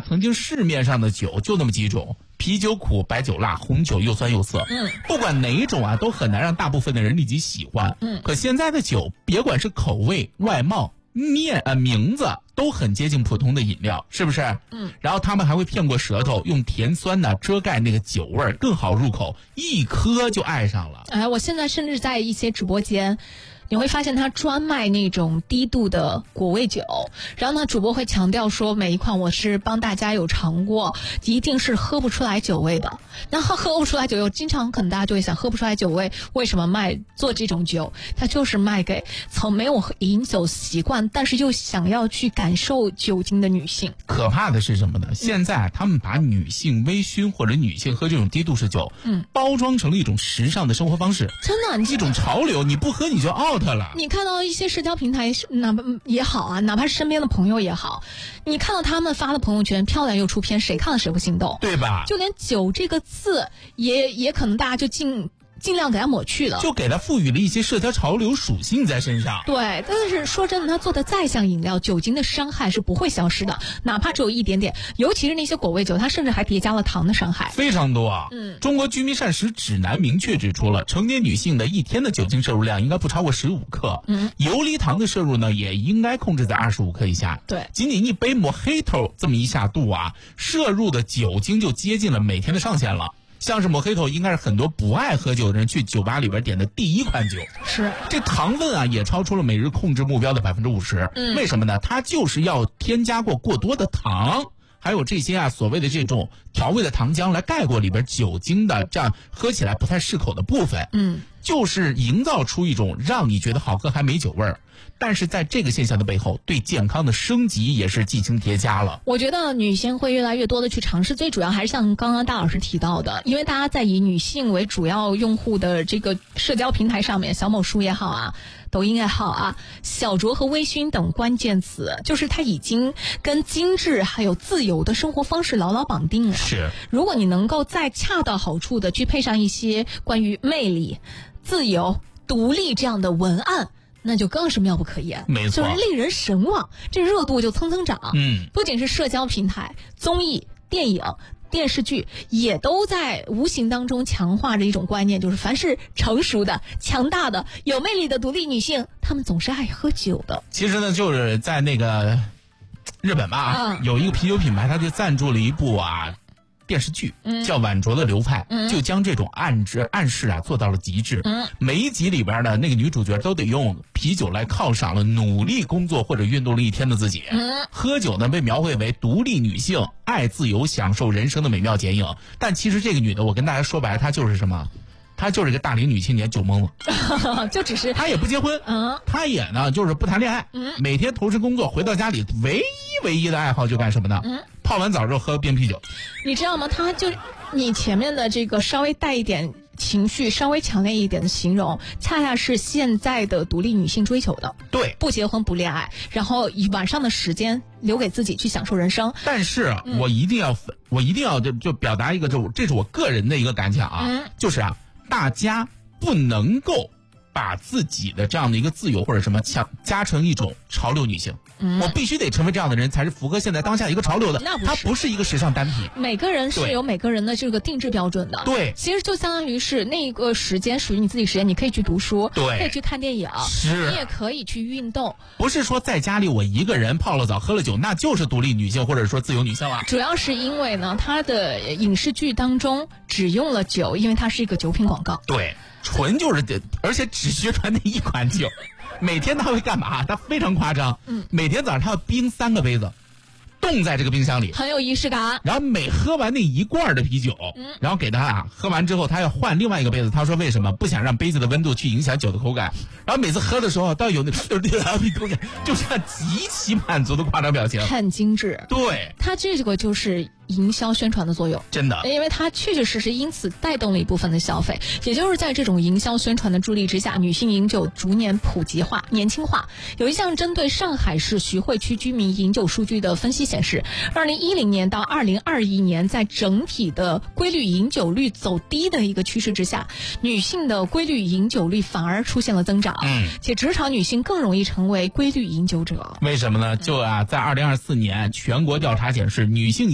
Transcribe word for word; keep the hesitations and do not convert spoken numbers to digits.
曾经市面上的酒就那么几种，啤酒苦，白酒辣，红酒又酸又涩。 嗯， 不管哪一种啊，都很难让大部分的人立即喜欢。 嗯， 可现在的酒，别管是口味、外貌、面呃名字，都很接近普通的饮料，是不是？ 嗯， 然后他们还会骗过舌头，用甜酸呢遮盖那个酒味儿，更好入口，一喝就爱上了。 哎，我现在甚至在一些直播间，你会发现他专卖那种低度的果味酒，然后呢，主播会强调说每一款我是帮大家有尝过，一定是喝不出来酒味的。然后喝不出来酒味，经常可能大家就会想，喝不出来酒味，为什么卖做这种酒？它就是卖给从没有饮酒习惯，但是又想要去感受酒精的女性。 可怕的是什么呢？现在他们把女性微醺或者女性喝这种低度式酒， 嗯， 包装成了一种时尚的生活方式， 真的， 一种潮流，你不喝你就 out 了。 你看到一些社交平台，哪怕也好啊，哪怕是身边的朋友也好，你看到他们发的朋友圈漂亮又出片，谁看了谁不心动， 对吧？ 就连酒这个字也也可能大家就尽尽量给它抹去了， 就给它赋予了一些社交潮流属性在身上。 对，但是说真的，它做的再像饮料，酒精的伤害是不会消失的，哪怕只有一点点。尤其是那些果味酒，它甚至还叠加了糖的伤害， 非常多啊。 嗯， 中国居民膳食指南明确指出了，成年女性的一天的酒精摄入量应该不超过十五克， 嗯， 游离糖的摄入呢也应该控制在二十五克以下。 对， 仅仅一杯 Mojito 这么一下肚啊，摄入的酒精就接近了每天的上限了。像是 Mojito 应该是很多不爱喝酒的人去酒吧里边点的第一款酒， 是这糖分啊也超出了每日控制目标的百分之五十。 嗯， 为什么呢？它就是要添加过过多的糖，还有这些啊所谓的这种调味的糖浆来盖过里边酒精的，这样喝起来不太适口的部分。 嗯， 就是营造出一种让你觉得好喝还没酒味儿。但是在这个现象的背后，对健康的升级也是进行叠加了。 我觉得女性会越来越多的去尝试，最主要还是像刚刚大老师提到的，因为大家在以女性为主要用户的这个社交平台上面，小某书也好啊，抖音也好啊，小酌和微醺等关键词，就是它已经跟精致还有自由的生活方式牢牢绑定了。 是， 如果你能够再恰到好处的去配上一些关于魅力、自由、独立这样的文案，那就更是妙不可言， 没错， 就是令人神往，这热度就蹭蹭涨。 嗯， 不仅是社交平台、综艺、电影、电视剧，也都在无形当中强化着一种观念，就是凡是成熟的、强大的、有魅力的独立女性，她们总是爱喝酒的。 其实呢，就是在那个日本吧， 啊、 有一个啤酒品牌，它就赞助了一部啊电视剧， 嗯、 叫《晚酌的流派》， 嗯、 就将这种暗示暗示啊做到了极致。 嗯、 每一集里边的那个女主角都得用啤酒来犒赏了努力工作或者运动了一天的自己。 嗯、 喝酒呢被描绘为独立女性爱自由享受人生的美妙剪影，但其实这个女的，我跟大家说白了，她就是什么？她就是一个大龄女青年，酒蒙子， 就只是她也不结婚， 嗯， 她也呢就是不谈恋爱， 嗯， 每天投身工作，回到家里唯一唯一的爱好就干什么呢？ 嗯， 泡完澡之后喝冰啤酒。 你知道吗？她就你前面的这个稍微带一点情绪、稍微强烈一点的形容，恰恰是现在的独立女性追求的。 对， 不结婚不恋爱，然后以晚上的时间留给自己去享受人生。 但是、 嗯、 我一定要我一定要就就表达一个，就这是我个人的一个感想啊， 嗯、 就是啊，大家不能够把自己的这样的一个自由或者什么强加成一种潮流女性。 嗯、 我必须得成为这样的人，才是符合现在当下一个潮流的。 那不是， 它不是一个时尚单品。 每个人是有每个人的这个定制标准的。 对， 其实就相当于是那个时间属于你自己时间，你可以去读书， 对， 可以去看电影， 是， 你也可以去运动。 不是说在家里我一个人泡了澡喝了酒，那就是独立女性或者说自由女性了。 主要是因为呢，它的影视剧当中只用了酒，因为它是一个酒品广告。 对，纯就是，而且只宣传那一款酒。每天他会干嘛？他非常夸张， 嗯， 每天早上他要冰三个杯子，冻在这个冰箱里， 很有仪式感。 然后每喝完那一罐的啤酒， 嗯， 然后给他啊，喝完之后他要换另外一个杯子。他说为什么？不想让杯子的温度去影响酒的口感。然后每次喝的时候，都有那口感，就是极其满足的夸张表情， 很精致。 对， 他这个就是营销宣传的作用， 真的， 因为它确确实实因此带动了一部分的消费。也就是在这种营销宣传的助力之下，女性饮酒逐年普及化、年轻化。有一项针对上海市徐汇区居民饮酒数据的分析显示，二零一零年到二零二一年，在整体的规律饮酒率走低的一个趋势之下，女性的规律饮酒率反而出现了增长。 嗯， 且职场女性更容易成为规律饮酒者。 为什么呢？就啊，在二零二四年全国调查显示，女性